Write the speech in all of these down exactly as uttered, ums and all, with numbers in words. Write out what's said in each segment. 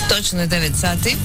Točno je devet sati.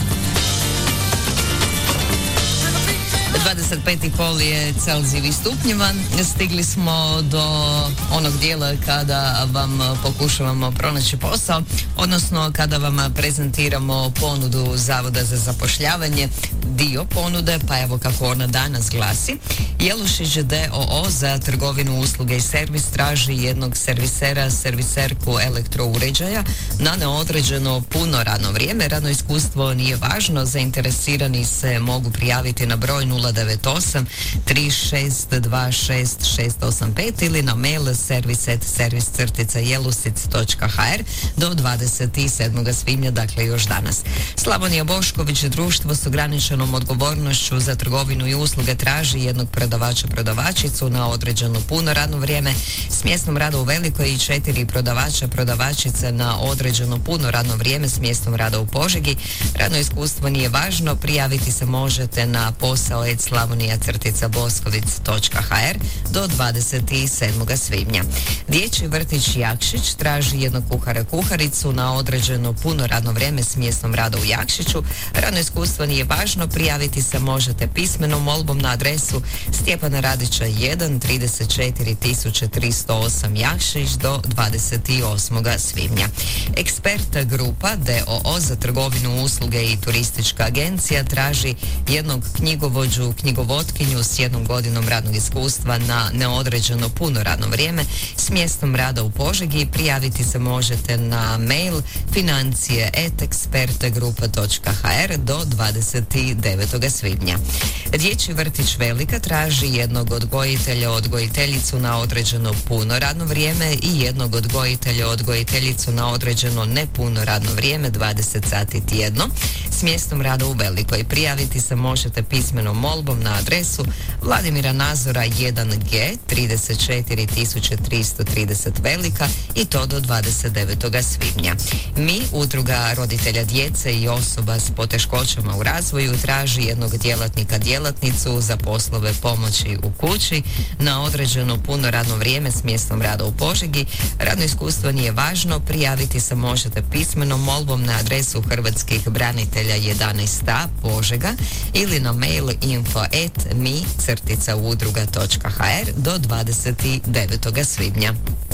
dvadeset pet i pol je Celzijevih stupnjeva. Stigli smo do onog dijela kada vam pokušavamo pronaći posao, odnosno kada vam prezentiramo ponudu Zavoda za zapošljavanje, dio ponude, pa evo kako ona danas glasi. Jelušić d o o za trgovinu, usluge i servis traži jednog servisera, serviserku elektrouređaja na neodređeno puno radno vrijeme. Radno iskustvo nije važno, zainteresirani se mogu prijaviti na broj nula devet osam tri šest dva šest šest osam pet ili na mail serviset servis crtica jelusic točka h r do dvadeset sedmog svibnja, dakle još danas. Slavonija Bošković, društvo s ograničenom odgovornošću za trgovinu i usluge traži jednog prodavača, prodavačicu na određeno puno radno vrijeme s mjestom rada u Velikoj i četiri prodavača, prodavačice na određeno puno radno vrijeme s mjestom rada u Požegi. Radno iskustvo nije važno, prijaviti se možete na posao et slavonija crtica boskovic točka h r do dvadeset sedmog svibnja. Dječji vrtić Jakšić traži jednog kuhara, kuharicu na određeno puno radno vrijeme s mjestom rada u Jakšiću. Radno iskustvo nije važno, prijaviti se možete pismenom molbom na adresu Stjepana Radića jedan, trideset četiri tisuće tristo osam Jakšić do dvadeset osmog svibnja. Ekspert grupa d o o za trgovinu, usluge i turistička agencija traži jednog knjigovođu, knjigovotkinju s jednom godinom radnog iskustva na neodređeno puno radno vrijeme s mjestom rada u Požegi. Prijaviti se možete na mail financije et ekspertgrupa točka h r do dvadeset devetog svibnja. Dječji vrtić Velika traži jednog odgojitelja, odgojiteljicu na određeno puno radno vrijeme i jednog odgojitelja, odgojiteljicu na određeno nepuno radno vrijeme dvadeset sati tjedno s mjestom rada u Velikoj. Prijaviti se možete pismenom molbom na adresu Vladimira Nazora jedan ge, trideset četiri tisuće tristo trideset Velika i to do dvadeset devetog svibnja. Mi, udruga roditelja djece i osoba s poteškoćama u razvoju, traži jednog djelatnika, djelatnicu za poslove pomoći u kući na određeno puno radno vrijeme s mjestom rada u Požegi. Radno iskustvo nije važno, prijaviti se možete pismenom molbom na adresu Hrvatskih branitelja jedanaest a Požega ili na mail info et mi crtica udruga točka h r do dvadeset devetog svibnja.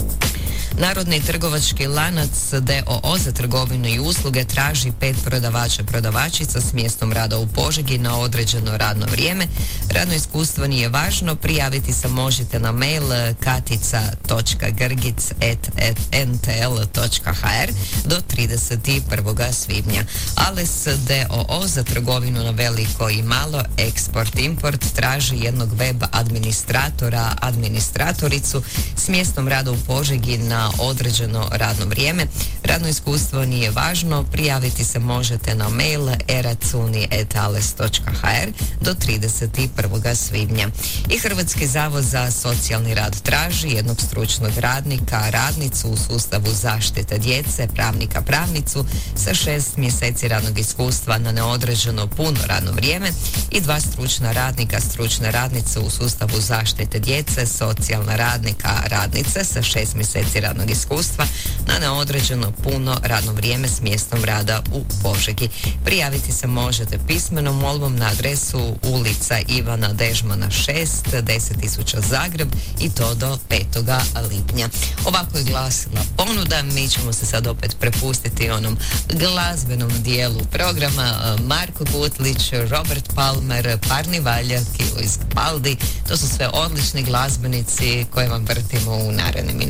Narodni trgovački lanac d o o za trgovinu i usluge traži pet prodavača, prodavačica s mjestom rada u Požegi na određeno radno vrijeme. Radno iskustvo nije važno, prijaviti se možete na mail katica točka grgic et n t l točka h r do trideset prvog svibnja. Ales d o o za trgovinu na veliko i malo, eksport import traži jednog web administratora, administratoricu s mjestom rada u Požegi na određeno radno vrijeme. Radno iskustvo nije važno, prijaviti se možete na mail eracuni et ales točka h r do trideset prvog svibnja. I Hrvatski zavod za socijalni rad traži jednog stručnog radnika, radnicu u sustavu zaštite djece, pravnika, pravnicu sa šest mjeseci radnog iskustva na neodređeno puno radno vrijeme i dva stručna radnika, stručne radnice u sustavu zaštite djece, socijalna radnika, radnice sa šest mjeseci radnog iskustva na neodređeno puno radno vrijeme s mjestom rada u Požegi. Prijaviti se možete pismenom molbom na adresu ulica Ivana Dežmana šest, deset tisuća Zagreb i to do petog lipnja. Ovako je glasila ponuda. Mi ćemo se sad opet prepustiti onom glazbenom dijelu programa. Marko Gutlić, Robert Palmer, Parni Valjak i Luis Capaldi. To su sve odlični glazbenici koje vam vrtimo u narednim minutima.